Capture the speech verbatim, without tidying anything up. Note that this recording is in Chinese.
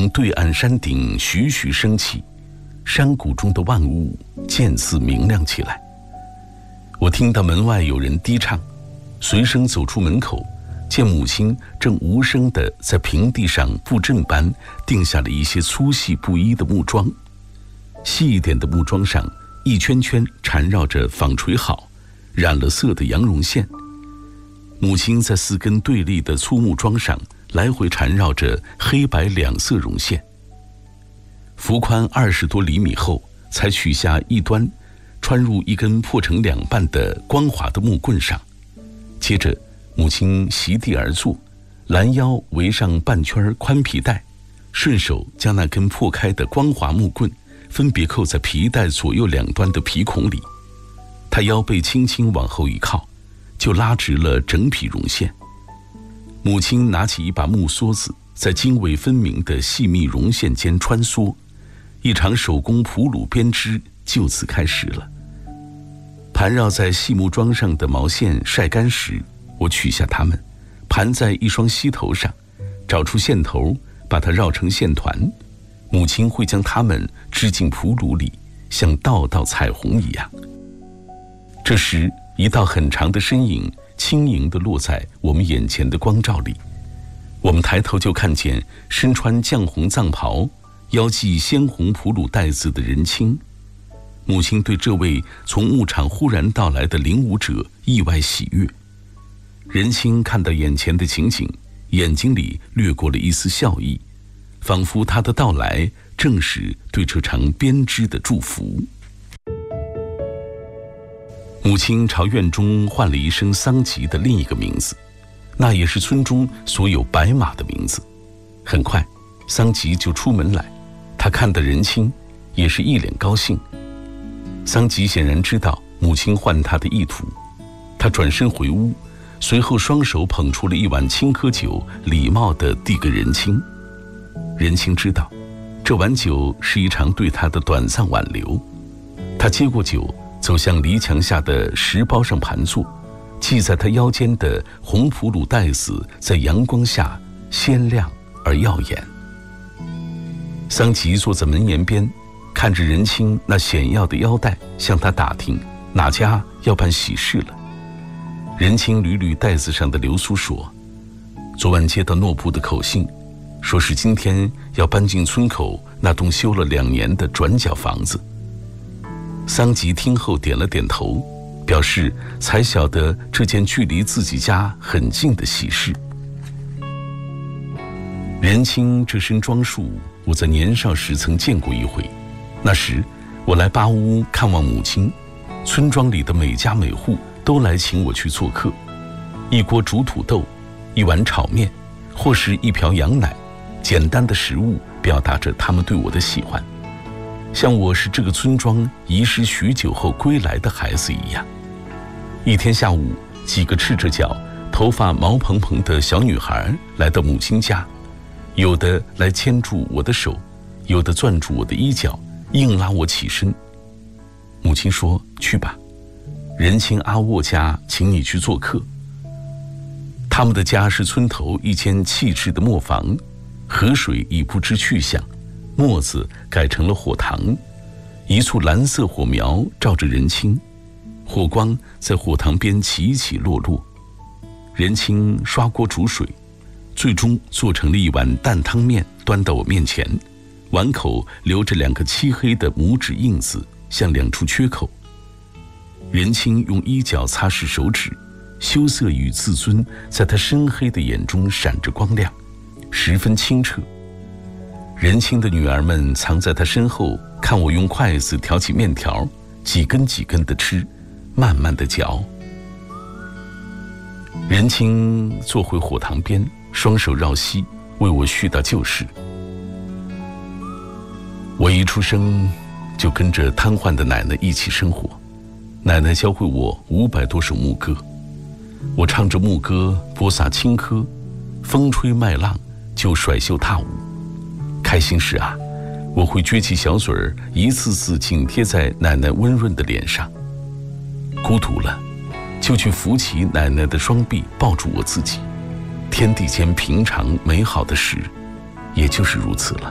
从对岸山顶徐徐升起，山谷中的万物渐次明亮起来。我听到门外有人低唱，随声走出门口，见母亲正无声地在平地上布阵般钉下了一些粗细不一的木桩，细一点的木桩上一圈圈缠绕着纺锤好染了色的羊绒线。母亲在四根对立的粗木桩上来回缠绕着黑白两色绒线，幅宽二十多厘米后，才取下一端，穿入一根破成两半的光滑的木棍上。接着母亲席地而坐，拦腰围上半圈宽皮带，顺手将那根破开的光滑木棍分别扣在皮带左右两端的皮孔里。她腰背轻轻往后一靠，就拉直了整匹绒线。母亲拿起一把木梭子，在经纬分明的细密绒线间穿梭，一场手工蒲鲁编织就此开始了。盘绕在细木桩上的毛线晒干时，我取下它们，盘在一双膝头上，找出线头，把它绕成线团。母亲会将它们织进蒲鲁里，像道道彩虹一样。这时，一道很长的身影轻盈地落在我们眼前的光照里，我们抬头就看见身穿绛红藏袍，腰系鲜红蒲鲁带子的任清。母亲对这位从牧场忽然到来的领舞者意外喜悦。任清看到眼前的情景，眼睛里掠过了一丝笑意，仿佛他的到来正是对这场编织的祝福。母亲朝院中唤了一声桑吉的另一个名字，那也是村中所有白马的名字。很快桑吉就出门来，他看得任清也是一脸高兴。桑吉显然知道母亲唤他的意图，他转身回屋，随后双手捧出了一碗青稞酒，礼貌地递给任清。任清知道这碗酒是一场对他的短暂挽留，他接过酒，走向篱墙下的石包上盘坐，系在他腰间的红蒲鲁带子在阳光下鲜亮而耀眼。桑吉坐在门沿边，看着任清那显耀的腰带，向他打听哪家要办喜事了。任清捋捋带子上的流苏说，昨晚接到诺布的口信，说是今天要搬进村口那栋修了两年的转角房子。桑吉听后点了点头，表示才晓得这件距离自己家很近的喜事。任清这身装束，我在年少时曾见过一回。那时我来八屋看望母亲，村庄里的每家每户都来请我去做客，一锅煮土豆，一碗炒面，或是一瓢羊奶，简单的食物表达着他们对我的喜欢，像我是这个村庄遗失许久后归来的孩子一样。一天下午，几个赤着脚、头发毛蓬蓬的小女孩来到母亲家，有的来牵住我的手，有的攥住我的衣角，硬拉我起身。母亲说，去吧，任清阿沃家请你去做客。他们的家是村头一间气质的磨坊，河水已不知去向，磨子改成了火塘，一簇蓝色火苗照着任清，火光在火塘边起起落落。任清刷锅煮水，最终做成了一碗淡汤面，端到我面前，碗口留着两个漆黑的拇指印子，像两处缺口。任清用衣角擦拭手指，羞涩与自尊在他深黑的眼中闪着光亮，十分清澈。任清的女儿们藏在他身后，看我用筷子挑起面条，几根几根地吃，慢慢地嚼。任清坐回火塘边，双手绕膝，为我絮叨旧事。我一出生就跟着瘫痪的奶奶一起生活，奶奶教会我五百多首牧歌，我唱着牧歌播撒青稞，风吹麦浪就甩袖踏舞。开心时啊，我会撅起小嘴儿，一次次紧贴在奶奶温润的脸上。孤独了，就去扶起奶奶的双臂，抱住我自己。天地间平常美好的事，也就是如此了。